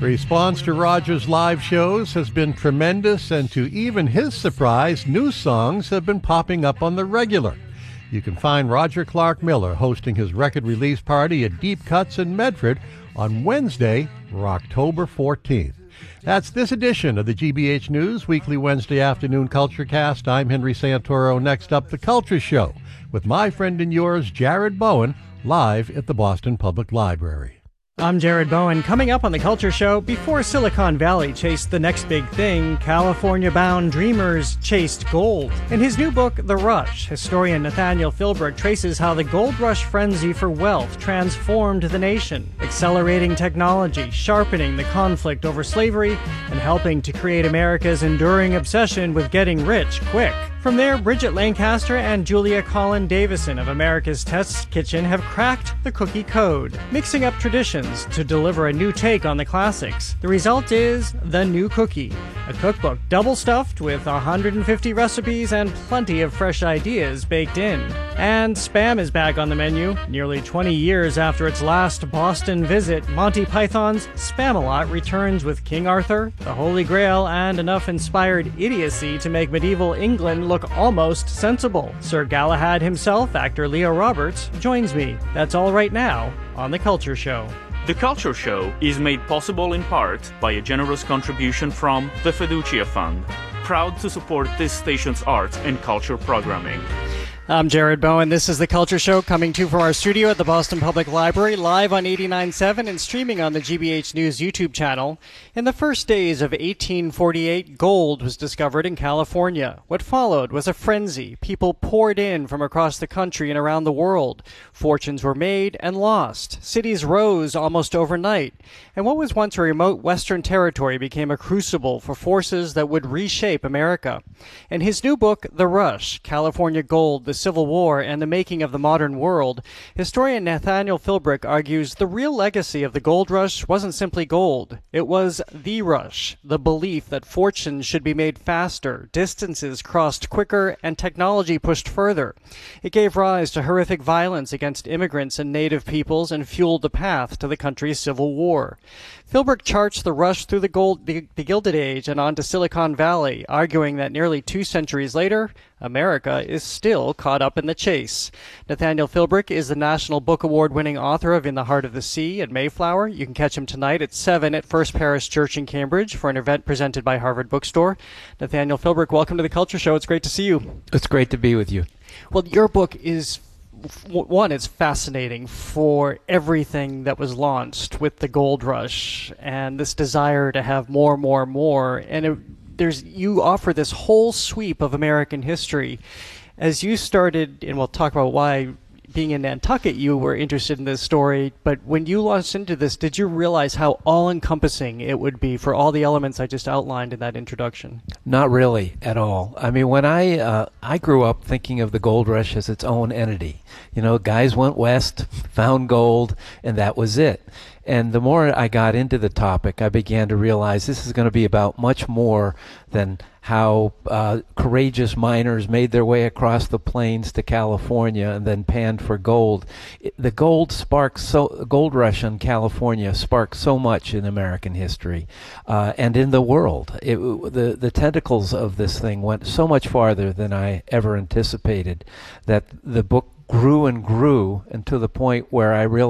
Response to Roger's live shows has been tremendous, and to even his surprise, new songs have been popping up on the regular. You can find Roger Clark Miller hosting his record release party at Deep Cuts in Medford on Wednesday, October 14th. That's this edition of the GBH News Weekly Wednesday Afternoon Culture Cast. I'm Henry Santoro. Next up, The Culture Show with my friend and yours, Jared Bowen, live at the Boston Public Library. I'm Jared Bowen. Coming up on The Culture Show, before Silicon Valley chased the next big thing, California-bound dreamers chased gold. In his new book, The Rush, historian Nathaniel Philbrick traces how the gold rush frenzy for wealth transformed the nation, accelerating technology, sharpening the conflict over slavery, and helping to create America's enduring obsession with getting rich quick. From there, Bridget Lancaster and Julia Collin Davison of America's Test Kitchen have cracked the cookie code, mixing up traditions to deliver a new take on the classics. The result is The New Cookie, a cookbook double-stuffed with 150 recipes and plenty of fresh ideas baked in. And Spam is back on the menu. Nearly 20 years after its last Boston visit, Monty Python's Spamalot returns with King Arthur, the Holy Grail, and enough inspired idiocy to make medieval England look almost sensible. Sir Galahad himself, actor Leo Roberts, joins me. That's all right now on The Culture Show. The Culture Show is made possible in part by a generous contribution from the Fiducia Fund, proud to support this station's arts and culture programming. I'm Jared Bowen. This is The Culture Show, coming to you from our studio at the Boston Public Library, live on 89.7 and streaming on the GBH News YouTube channel. In the first days of 1848, gold was discovered in California. What followed was a frenzy. People poured in from across the country and around the world. Fortunes were made and lost. Cities rose almost overnight. And what was once a remote Western territory became a crucible for forces that would reshape America. In his new book, The Rush, California Gold, the Civil War, and the Making of the Modern World, historian Nathaniel Philbrick argues the real legacy of the gold rush wasn't simply gold. It was the rush, the belief that fortunes should be made faster, distances crossed quicker, and technology pushed further. It gave rise to horrific violence against immigrants and native peoples and fueled the path to the country's Civil War. Philbrick charts the rush through the Gilded Age and on to Silicon Valley, arguing that nearly 2 centuries later, America is still caught up in the chase. Nathaniel Philbrick is the National Book Award-winning author of In the Heart of the Sea and Mayflower. You can catch him tonight at 7 at First Parish Church in Cambridge for an event presented by Harvard Bookstore. Nathaniel Philbrick, welcome to The Culture Show. It's great to see you. It's great to be with you. Well, your book is... One, it's fascinating for everything that was launched with the gold rush and this desire to have more. And you offer this whole sweep of American history. As you started, and we'll talk about why being in Nantucket you were interested in this story, but when you launched into this, did you realize how all-encompassing it would be for all the elements I just outlined in that introduction? Not really at all. I mean, when I grew up thinking of the gold rush as its own entity. You know, guys went west, found gold, and that was it. And the more I got into the topic, I began to realize this is going to be about much more than how courageous miners made their way across the plains to California and then panned for gold. The gold rush in California sparked so much in American history and in the world. The tentacles of this thing went so much farther than I ever anticipated that the book grew and grew, and to the point where I realized